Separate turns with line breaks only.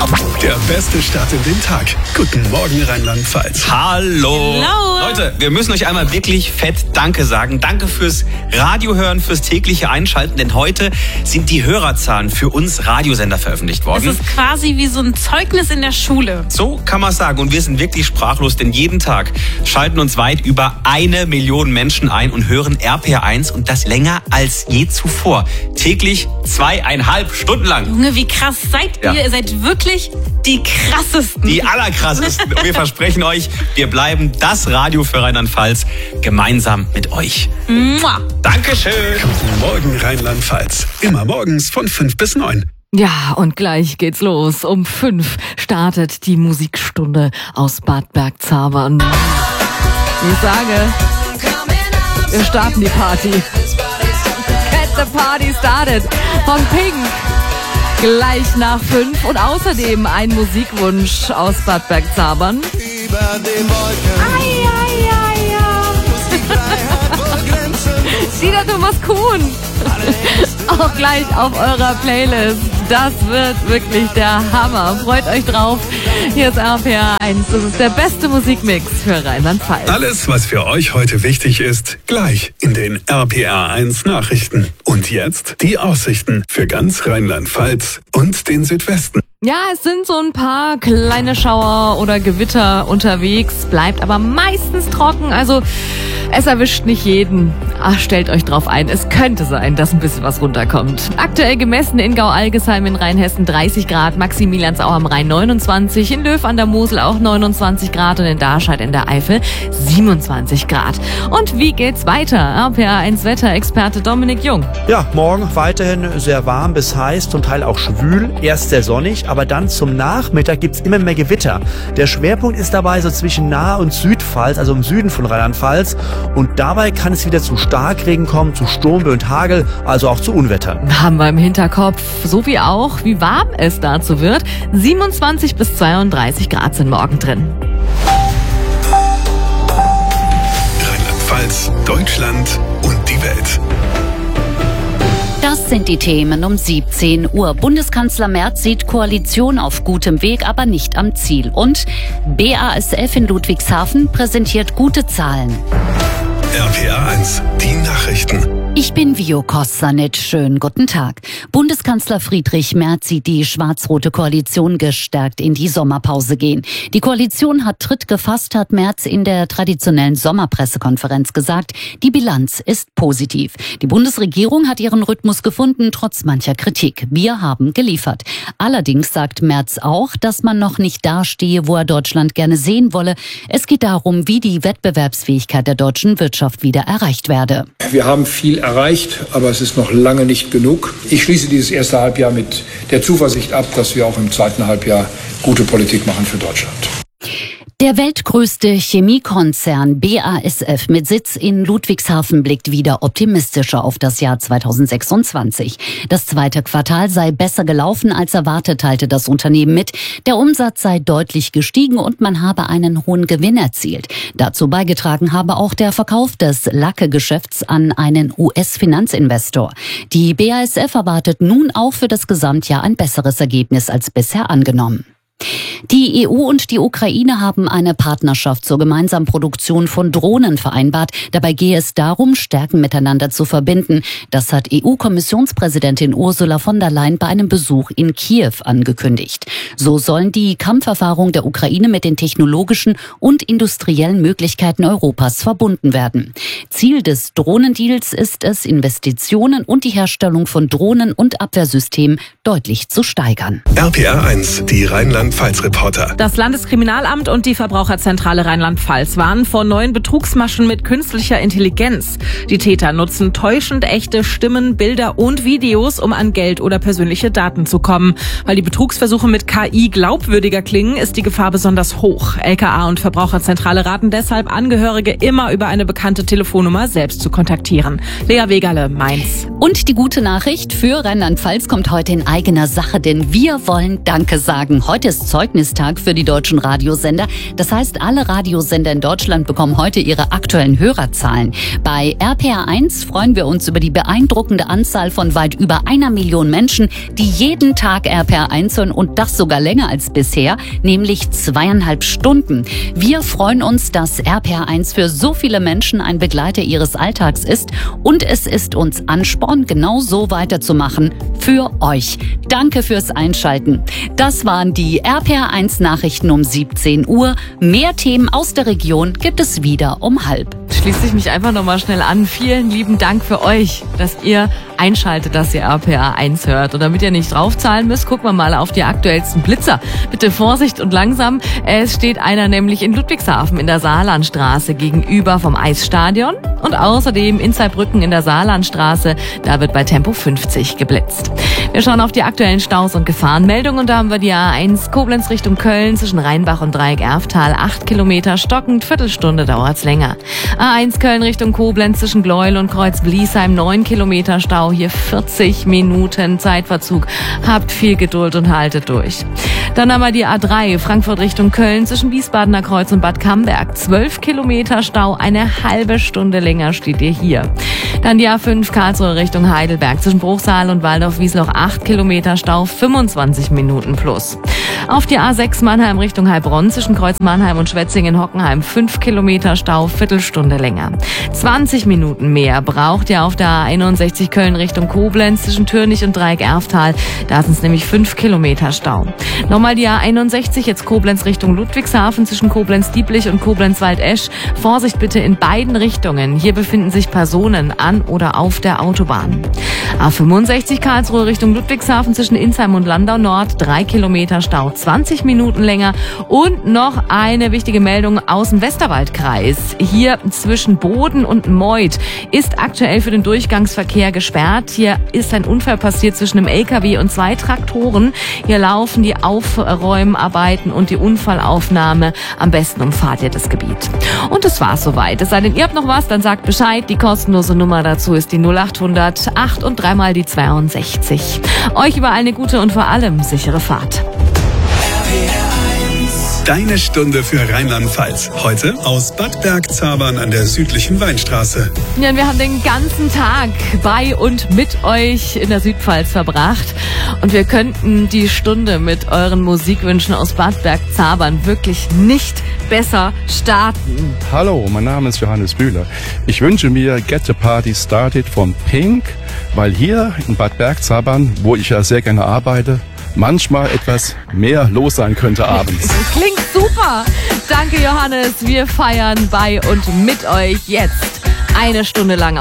Der beste Start in den Tag. Guten Morgen Rheinland-Pfalz.
Hallo.
Hello.
Leute, wir müssen euch einmal wirklich fett Danke sagen. Danke fürs Radiohören, fürs tägliche Einschalten, denn heute sind die Hörerzahlen für uns Radiosender veröffentlicht worden.
Das ist quasi wie so ein Zeugnis in der Schule.
So kann man sagen. Und wir sind wirklich sprachlos, denn jeden Tag schalten uns weit über 1 Million Menschen ein und hören RPR1 und das länger als je zuvor. Täglich 2,5 Stunden lang.
Junge, wie krass seid ihr?
Ja.
Ihr seid wirklich die krassesten.
Die allerkrassesten. Und wir versprechen euch, wir bleiben das Radio für Rheinland-Pfalz gemeinsam mit euch.
Mua.
Dankeschön.
Guten Morgen Rheinland-Pfalz. Immer morgens von 5 bis 9.
Ja, und gleich geht's los. Um 5 startet die Musikstunde aus Bad Bergzabern. Ich sage, wir starten die Party. Get the party started. Von Pink. Gleich nach 5 und außerdem ein Musikwunsch aus Bad Bergzabern. Dieter Thomas Kuhn. Auch gleich auf eurer Playlist. Das wird wirklich der Hammer. Freut euch drauf. Hier ist RPR1. Das ist der beste Musikmix für Rheinland-Pfalz.
Alles, was für euch heute wichtig ist, gleich in den RPR1 Nachrichten. Und jetzt die Aussichten für ganz Rheinland-Pfalz und den Südwesten.
Ja, es sind so ein paar kleine Schauer oder Gewitter unterwegs, bleibt aber meistens trocken, also es erwischt nicht jeden. Ach, stellt euch drauf ein, es könnte sein, dass ein bisschen was runterkommt. Aktuell gemessen in Gau-Algesheim in Rheinhessen 30 Grad, Maximiliansau am Rhein 29, in Löw an der Mosel auch 29 Grad und in Darscheid in der Eifel 27 Grad. Und wie geht's weiter? RPR1 Wetterexperte Dominik Jung.
Ja, morgen weiterhin sehr warm bis heiß, zum Teil auch schwül, erst sehr sonnig, aber dann zum Nachmittag gibt's immer mehr Gewitter. Der Schwerpunkt ist dabei so zwischen Nahe- und Südpfalz, also im Süden von Rheinland-Pfalz. Und dabei kann es wieder zu Starkregen kommen, zu Sturmböen und Hagel, also auch zu Unwettern.
Haben wir im Hinterkopf, so wie auch, wie warm es dazu wird. 27 bis 32 Grad sind morgen drin.
Rheinland-Pfalz, Deutschland und die Welt.
Das sind die Themen um 17 Uhr. Bundeskanzler Merz sieht Koalition auf gutem Weg, aber nicht am Ziel. Und BASF in Ludwigshafen präsentiert gute Zahlen.
RPR1, die Nachrichten.
Ich bin Vio Kossanitsch. Schönen guten Tag. Bundeskanzler Friedrich Merz sieht die schwarz-rote Koalition gestärkt in die Sommerpause gehen. Die Koalition hat Tritt gefasst, hat Merz in der traditionellen Sommerpressekonferenz gesagt. Die Bilanz ist positiv. Die Bundesregierung hat ihren Rhythmus gefunden, trotz mancher Kritik. Wir haben geliefert. Allerdings sagt Merz auch, dass man noch nicht dastehe, wo er Deutschland gerne sehen wolle. Es geht darum, wie die Wettbewerbsfähigkeit der deutschen Wirtschaft wieder erreicht werde.
Wir haben viel erreicht, aber es ist noch lange nicht genug. Ich schließe dieses erste Halbjahr mit der Zuversicht ab, dass wir auch im zweiten Halbjahr gute Politik machen für Deutschland.
Der weltgrößte Chemiekonzern BASF mit Sitz in Ludwigshafen blickt wieder optimistischer auf das Jahr 2026. Das zweite Quartal sei besser gelaufen als erwartet, teilte das Unternehmen mit. Der Umsatz sei deutlich gestiegen und man habe einen hohen Gewinn erzielt. Dazu beigetragen habe auch der Verkauf des Lacke-Geschäfts an einen US-Finanzinvestor. Die BASF erwartet nun auch für das Gesamtjahr ein besseres Ergebnis als bisher angenommen. Die EU und die Ukraine haben eine Partnerschaft zur gemeinsamen Produktion von Drohnen vereinbart. Dabei gehe es darum, Stärken miteinander zu verbinden. Das hat EU-Kommissionspräsidentin Ursula von der Leyen bei einem Besuch in Kiew angekündigt. So sollen die Kampferfahrungen der Ukraine mit den technologischen und industriellen Möglichkeiten Europas verbunden werden. Ziel des Drohnendeals ist es, Investitionen und die Herstellung von Drohnen und Abwehrsystemen deutlich zu steigern.
RPR1, die Rheinland-Pfalz-Reporter.
Das Landeskriminalamt und die Verbraucherzentrale Rheinland-Pfalz warnen vor neuen Betrugsmaschen mit künstlicher Intelligenz. Die Täter nutzen täuschend echte Stimmen, Bilder und Videos, um an Geld oder persönliche Daten zu kommen. Weil die Betrugsversuche mit KI glaubwürdiger klingen, ist die Gefahr besonders hoch. LKA und Verbraucherzentrale raten deshalb, Angehörige immer über eine bekannte Telefonnummer selbst zu kontaktieren. Lea Wegerle, Mainz.
Und die gute Nachricht für Rheinland-Pfalz kommt heute in eigener Sache, denn wir wollen Danke sagen. Heute ist Zeugnis Ereignistag für die deutschen Radiosender. Das heißt, alle Radiosender in Deutschland bekommen heute ihre aktuellen Hörerzahlen. Bei RPR1 freuen wir uns über die beeindruckende Anzahl von weit über 1 Million Menschen, die jeden Tag RPR1 hören und das sogar länger als bisher, nämlich 2,5 Stunden. Wir freuen uns, dass RPR1 für so viele Menschen ein Begleiter ihres Alltags ist und es ist uns Ansporn, genau so weiterzumachen für euch. Danke fürs Einschalten. Das waren die RPR1 Nachrichten um 17 Uhr. Mehr Themen aus der Region gibt es wieder um 12:30.
Schließe ich mich einfach nochmal schnell an. Vielen lieben Dank für euch, dass ihr einschaltet, dass ihr RPR1 hört. Und damit ihr nicht draufzahlen müsst, gucken wir mal auf die aktuellsten Blitzer. Bitte Vorsicht und langsam. Es steht einer nämlich in Ludwigshafen in der Saarlandstraße gegenüber vom Eisstadion. Und außerdem in Saarbrücken in der Saarlandstraße, da wird bei Tempo 50 geblitzt. Wir schauen auf die aktuellen Staus und Gefahrenmeldungen. Und da haben wir die A1 Koblenz Richtung Köln zwischen Rheinbach und Dreieck-Erftal. 8 Kilometer stockend, Viertelstunde dauert's länger. A1 Köln Richtung Koblenz zwischen Gleuel und Kreuz-Bliesheim. 9 Kilometer Stau, hier 40 Minuten Zeitverzug. Habt viel Geduld und haltet durch. Dann haben wir die A3 Frankfurt Richtung Köln zwischen Wiesbadener Kreuz und Bad Camberg. 12 Kilometer Stau, eine halbe Stunde länger steht ihr hier. Dann die A5 Karlsruhe Richtung Heidelberg zwischen Bruchsal und Waldorf-Wiesloch. 8 Kilometer Stau, 25 Minuten plus. Auf die A6 Mannheim Richtung Heilbronn zwischen Kreuz Mannheim und Schwetzingen-Hockenheim. 5 Kilometer Stau, Viertelstunde länger. 20 Minuten mehr braucht ihr auf der A61 Köln Richtung Koblenz zwischen Türnich und Dreieck-Erftal. Da sind es nämlich 5 Kilometer Stau. Nochmal die A61 jetzt Koblenz Richtung Ludwigshafen zwischen Koblenz-Dieblich und Koblenz-Waldesch. Vorsicht bitte in beiden Richtungen. Hier befinden sich Personen an oder auf der Autobahn. A65 Karlsruhe Richtung Ludwigshafen zwischen Insheim und Landau Nord. 3 Kilometer Stau, 20 Minuten länger. Und noch eine wichtige Meldung aus dem Westerwaldkreis. Hier zwischen Boden und Meuth ist aktuell für den Durchgangsverkehr gesperrt. Hier ist ein Unfall passiert zwischen einem LKW und 2 Traktoren. Hier laufen die Aufräumarbeiten und die Unfallaufnahme. Am besten umfahrt ihr das Gebiet. Und das war's soweit. Es sei denn, ihr habt noch was, dann sagt Bescheid. Die kostenlose Nummer dazu ist die 0800 8 und 3 mal die 62. Euch überall eine gute und vor allem sichere Fahrt.
Deine Stunde für Rheinland-Pfalz. Heute aus Bad Bergzabern an der südlichen Weinstraße.
Ja, und wir haben den ganzen Tag bei und mit euch in der Südpfalz verbracht. Und wir könnten die Stunde mit euren Musikwünschen aus Bad Bergzabern wirklich nicht besser starten.
Hallo, mein Name ist Johannes Bühler. Ich wünsche mir Get the Party Started von Pink, weil hier in Bad Bergzabern, wo ich ja sehr gerne arbeite, manchmal etwas mehr los sein könnte abends.
Klingt super. Danke, Johannes. Wir feiern bei und mit euch jetzt 1 Stunde lang